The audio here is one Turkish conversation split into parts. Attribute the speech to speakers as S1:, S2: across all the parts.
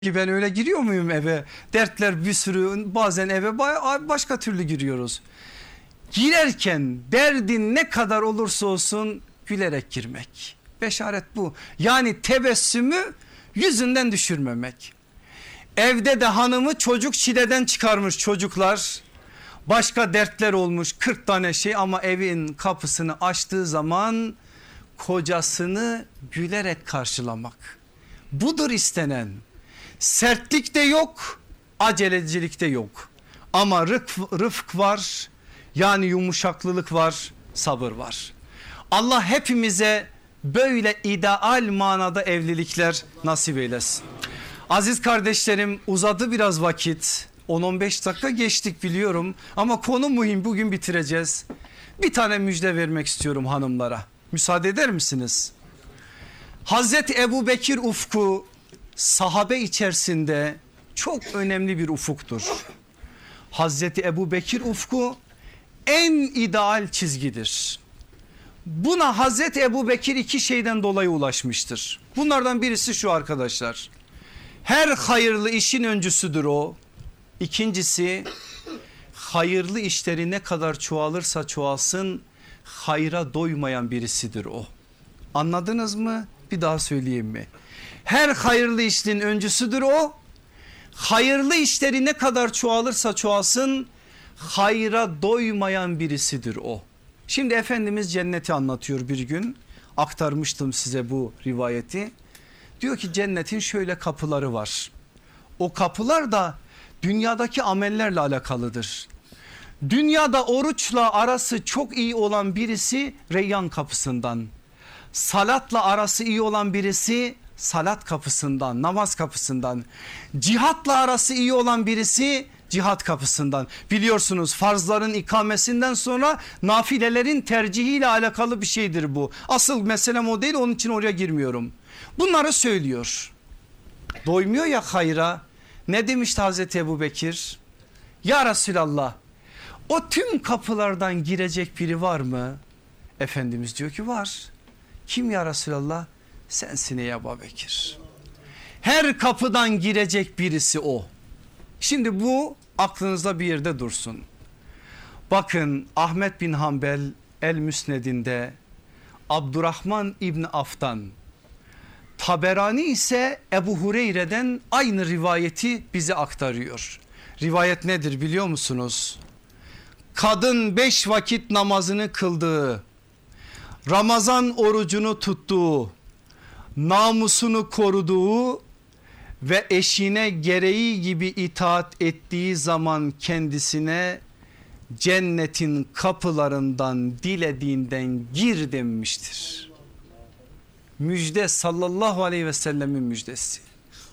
S1: Ben öyle giriyor muyum eve? Dertler bir sürü, bazen eve başka türlü giriyoruz. Girerken derdin ne kadar olursa olsun gülerek girmek. Beşaret bu. Yani tebessümü yüzünden düşürmemek. Evde de hanımı çocuk çileden çıkarmış çocuklar. Başka dertler olmuş 40 tane şey, ama evin kapısını açtığı zaman kocasını gülerek karşılamak. Budur istenen. Sertlik de yok, acelecilik de yok. Ama rıfk var, yani yumuşaklılık var, sabır var. Allah hepimize böyle ideal manada evlilikler nasip eylesin. Aziz kardeşlerim, uzadı biraz vakit. 10-15 dakika geçtik biliyorum, ama konu mühim, bugün bitireceğiz. Bir tane müjde vermek istiyorum hanımlara. Müsaade eder misiniz? Hazreti Ebu Bekir ufku sahabe içerisinde çok önemli bir ufuktur. Hazreti Ebu Bekir ufku en ideal çizgidir. Buna Hazreti Ebu Bekir iki şeyden dolayı ulaşmıştır. Bunlardan birisi şu arkadaşlar: her hayırlı işin öncüsüdür o. İkincisi, hayırlı işleri ne kadar çoğalırsa çoğalsın hayra doymayan birisidir o. Anladınız mı? Bir daha söyleyeyim mi? Her hayırlı işin öncüsüdür o. Hayırlı işleri ne kadar çoğalırsa çoğalsın hayra doymayan birisidir o. Şimdi Efendimiz cenneti anlatıyor, bir gün aktarmıştım size bu rivayeti. Diyor ki cennetin şöyle kapıları var. O kapılar da dünyadaki amellerle alakalıdır. Dünyada oruçla arası çok iyi olan birisi Reyyan kapısından, salatla arası iyi olan birisi salat kapısından, namaz kapısından, cihatla arası iyi olan birisi cihat kapısından. Biliyorsunuz farzların ikamesinden sonra nafilelerin tercihiyle alakalı bir şeydir bu. Asıl meselem o değil, onun için oraya girmiyorum. Bunları söylüyor. Doymuyor ya hayra. Ne demişti Hazreti Ebu Bekir? Ya Resulallah, o tüm kapılardan girecek biri var mı? Efendimiz diyor ki var. Kim ya Resulallah? Sensin ey Ebu Bekir. Her kapıdan girecek birisi o. Şimdi bu aklınızda bir yerde dursun. Bakın Ahmet bin Hanbel El Müsned'inde, Abdurrahman İbni Af'tan, Taberani ise Ebu Hureyre'den aynı rivayeti bize aktarıyor. Rivayet nedir biliyor musunuz? Kadın 5 vakit namazını kıldığı, Ramazan orucunu tuttuğu, namusunu koruduğu ve eşine gereği gibi itaat ettiği zaman kendisine cennetin kapılarından dilediğinden gir denmiştir. Müjde, sallallahu aleyhi ve sellemin müjdesi.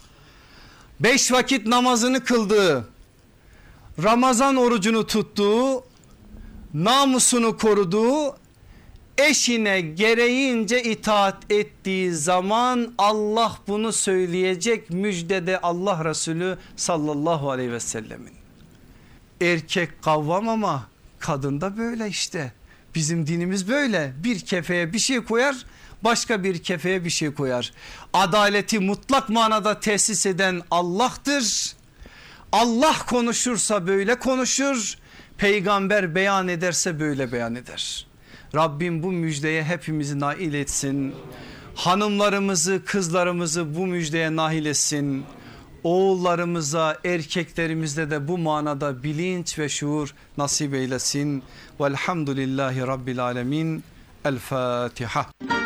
S1: 5 vakit namazını kıldığı, Ramazan orucunu tuttuğu, namusunu koruduğu, eşine gereğince itaat ettiği zaman Allah bunu söyleyecek, müjdede Allah Resulü sallallahu aleyhi ve sellemin. Erkek kavvam ama kadın da böyle işte. Bizim dinimiz böyle, bir kefeye bir şey koyar, başka bir kefeye bir şey koyar. Adaleti mutlak manada tesis eden Allah'tır. Allah konuşursa böyle konuşur, peygamber beyan ederse böyle beyan eder. Rabbim bu müjdeye hepimizi nail etsin. Hanımlarımızı, kızlarımızı bu müjdeye nail etsin. Oğullarımıza, erkeklerimizde de bu manada bilinç ve şuur nasip eylesin. Velhamdülillahi Rabbil alemin. El Fatiha.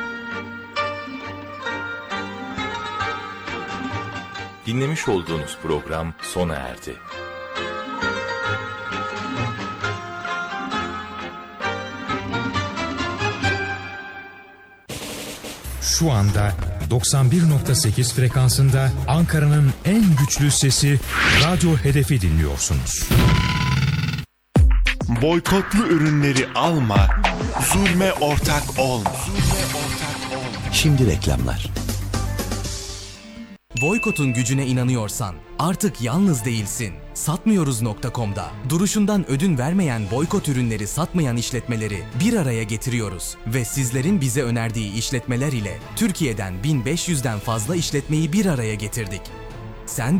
S2: Dinlemiş olduğunuz program sona erdi.
S3: Şu anda 91.8 frekansında Ankara'nın en güçlü sesi Radyo Hedef'i dinliyorsunuz.
S4: Boykotlu ürünleri alma, zulme ortak olma.
S5: Şimdi reklamlar.
S6: Boykotun gücüne inanıyorsan artık yalnız değilsin. Satmıyoruz.com'da duruşundan ödün vermeyen boykot ürünleri satmayan işletmeleri bir araya getiriyoruz ve sizlerin bize önerdiği işletmeler ile Türkiye'den 1500'den fazla işletmeyi bir araya getirdik. Sen de